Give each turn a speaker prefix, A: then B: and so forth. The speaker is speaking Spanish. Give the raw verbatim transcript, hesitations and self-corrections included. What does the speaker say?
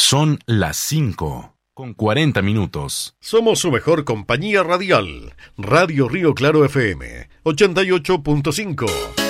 A: Son las cinco, con cuarenta minutos.
B: Somos su mejor compañía radial. Radio Río Claro F M, ochenta y ocho punto cinco.